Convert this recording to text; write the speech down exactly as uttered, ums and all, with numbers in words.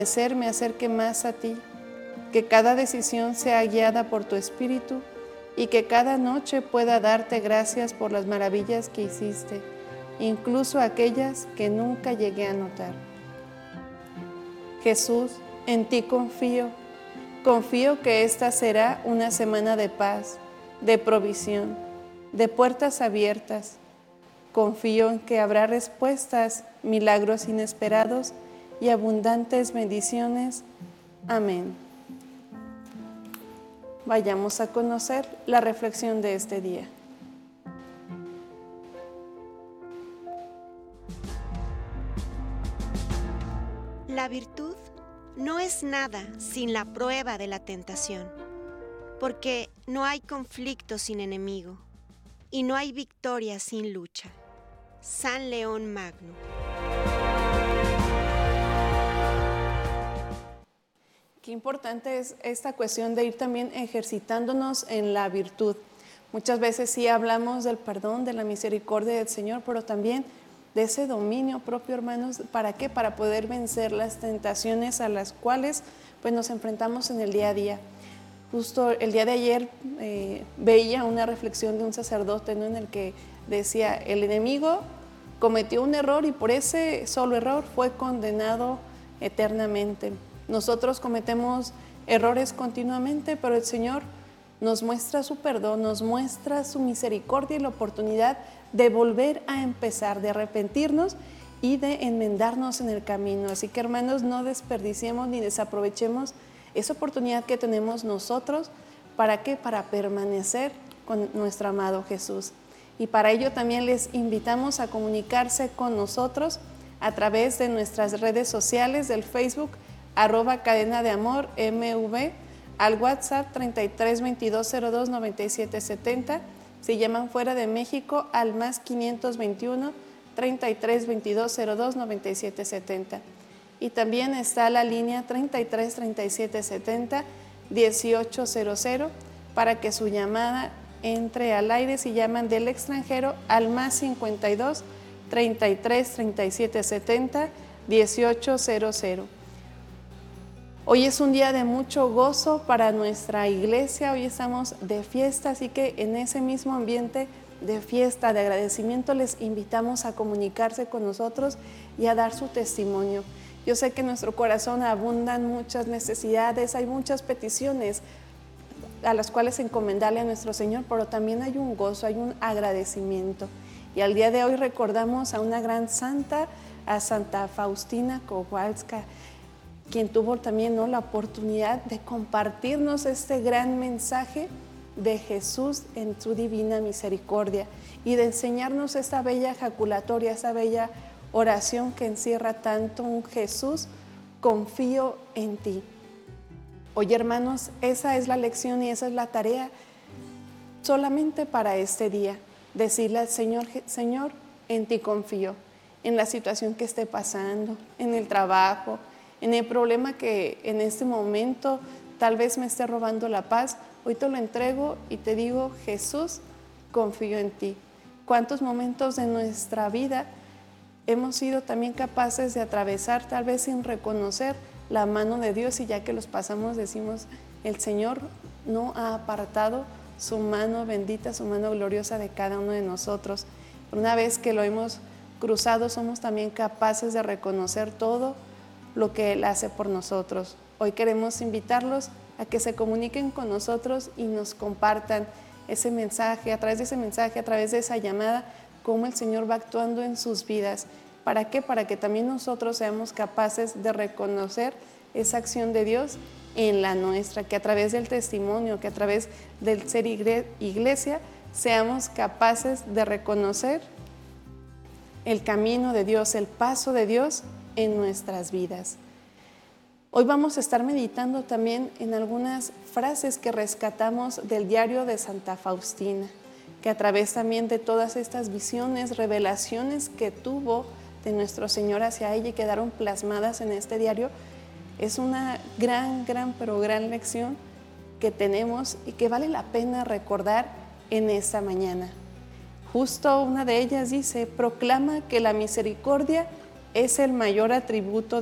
ser me acerque más a ti, que cada decisión sea guiada por tu Espíritu y que cada noche pueda darte gracias por las maravillas que hiciste, incluso aquellas que nunca llegué a notar. Jesús, en ti confío. Confío que esta será una semana de paz, de provisión, de puertas abiertas. Confío en que habrá respuestas, milagros inesperados y abundantes bendiciones. Amén. Vayamos a conocer la reflexión de este día. La virtud no es nada sin la prueba de la tentación, porque no hay conflicto sin enemigo y no hay victoria sin lucha. San León Magno. Qué importante es esta cuestión de ir también ejercitándonos en la virtud. Muchas veces sí hablamos del perdón, de la misericordia del Señor, pero también de ese dominio propio, hermanos. ¿Para qué? Para poder vencer las tentaciones a las cuales pues, nos enfrentamos en el día a día. Justo el día de ayer eh, veía una reflexión de un sacerdote, ¿no?, en el que decía, el enemigo cometió un error y por ese solo error fue condenado eternamente. Nosotros cometemos errores continuamente, pero el Señor nos muestra su perdón, nos muestra su misericordia y la oportunidad de volver a empezar, de arrepentirnos y de enmendarnos en el camino. Así que, hermanos, no desperdiciemos ni desaprovechemos esa oportunidad que tenemos nosotros. ¿Para qué? Para permanecer con nuestro amado Jesús. Y para ello también les invitamos a comunicarse con nosotros a través de nuestras redes sociales, del Facebook, arroba Cadena de Amor M V, al WhatsApp treinta y tres veintidós cero dos noventa y siete setenta. Si llaman fuera de México, al más quinientos veintiuno treinta y tres veintidós cero dos noventa y siete setenta. Y también está la línea treinta y tres treinta y siete setenta dieciocho cero cero para que su llamada entre al aire. Si llaman del extranjero, al más cincuenta y dos treinta y tres treinta y siete setenta dieciocho cero cero. Hoy es un día de mucho gozo para nuestra iglesia, hoy estamos de fiesta, así que en ese mismo ambiente de fiesta, de agradecimiento, les invitamos a comunicarse con nosotros y a dar su testimonio. Yo sé que en nuestro corazón abundan muchas necesidades, hay muchas peticiones a las cuales encomendarle a nuestro Señor, pero también hay un gozo, hay un agradecimiento. Y al día de hoy recordamos a una gran santa, a Santa Faustina Kowalska, quien tuvo también, ¿no?, la oportunidad de compartirnos este gran mensaje de Jesús en su divina misericordia y de enseñarnos esta bella ejaculatoria, esta bella oración que encierra tanto un Jesús, confío en ti. Oye, hermanos, esa es la lección y esa es la tarea solamente para este día. Decirle al Señor, Señor, en ti confío, en la situación que esté pasando, en el trabajo, en el problema que en este momento tal vez me esté robando la paz. Hoy te lo entrego y te digo, Jesús, confío en ti. ¿Cuántos momentos de nuestra vida hemos sido también capaces de atravesar, tal vez sin reconocer la mano de Dios, y ya que los pasamos decimos, el Señor no ha apartado su mano bendita, su mano gloriosa de cada uno de nosotros? Una vez que lo hemos cruzado, somos también capaces de reconocer todo lo que Él hace por nosotros. Hoy queremos invitarlos a que se comuniquen con nosotros y nos compartan ese mensaje, a través de ese mensaje, a través de esa llamada, cómo el Señor va actuando en sus vidas. ¿Para qué? Para que también nosotros seamos capaces de reconocer esa acción de Dios en la nuestra, que a través del testimonio, que a través del ser iglesia, seamos capaces de reconocer el camino de Dios, el paso de Dios en nuestras vidas. Hoy vamos a estar meditando también en algunas frases que rescatamos del diario de Santa Faustina, que a través también de todas estas visiones, revelaciones que tuvo de nuestro Señor hacia ella y quedaron plasmadas en este diario, es una gran, gran, pero gran lección que tenemos y que vale la pena recordar en esta mañana. Justo una de ellas dice, proclama que la misericordia es el mayor atributo